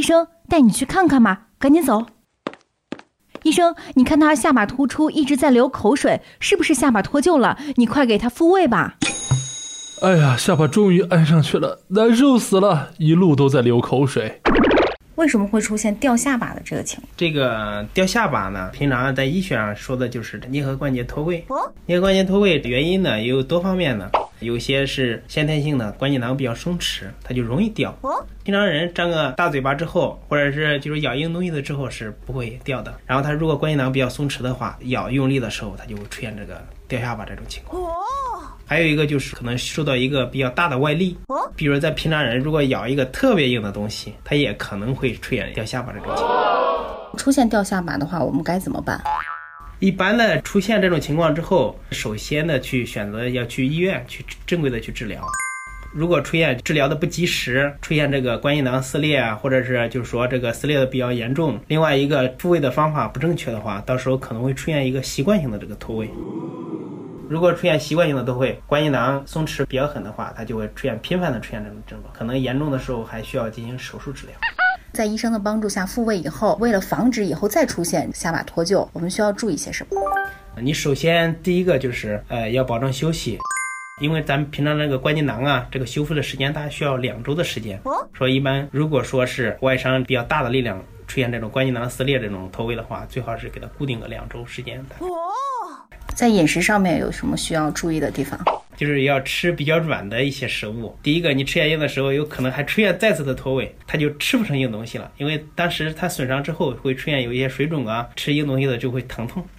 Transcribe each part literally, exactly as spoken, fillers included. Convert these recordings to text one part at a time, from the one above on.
生，带你去看看嘛，赶紧走。医生，你看他下巴突出，一直在流口水，是不是下巴脱臼了？你快给他复位吧。 哎呀，下巴终于安上去了，难受死了，一路都在流口水。 为什么会出现掉下巴的这个情况？ 这个掉下巴呢，平常在医学上说的就是颞颌关节脱位。颞颌关节脱位原因呢也有多方面的，有些是先天性的关节囊比较松弛，它就容易掉。平常人张个大嘴巴之后，或者是就是咬硬东西的之后是不会掉的。然后它如果关节囊比较松弛的话，咬用力的时候，它就会出现这个掉下巴这种情况。还有一个就是可能受到一个比较大的外力，比如在平常人如果咬一个特别硬的东西，它也可能会出现掉下巴这种情况。 出现掉下巴的话，我们该怎么办？ 一般的出现这种情况之后，首先的去选择要去医院去正规的去治疗。如果出现治疗的不及时，出现这个关节囊撕裂啊，或者是就是说这个撕裂的比较严重，另外一个复位的方法不正确的话，到时候可能会出现一个习惯性的这个脱位。如果出现习惯性的脱位，关节囊松弛比较狠的话，它就会出现频繁的出现这种症状，可能严重的时候还需要进行手术治疗。 在医生的帮助下复位以后，为了防止以后再出现下巴脱臼，我们需要注意些什么？ 你首先第一个就是呃要保证休息，因为咱们平常那个关节囊啊，这个修复的时间大概需要两周的时间。说一般如果说是外伤比较大的力量出现这种关节囊撕裂这种脱位的话，最好是给它固定个两周时间的。 在饮食上面有什么需要注意的地方？ 就是要吃比较软的一些食物。第一个，你吃硬的时候，有可能还出现再次的脱位，它就吃不成硬东西了，因为当时它损伤之后会出现有一些水肿啊，吃硬东西的就会疼痛。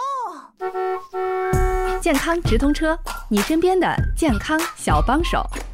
健康直通车，你身边的健康小帮手。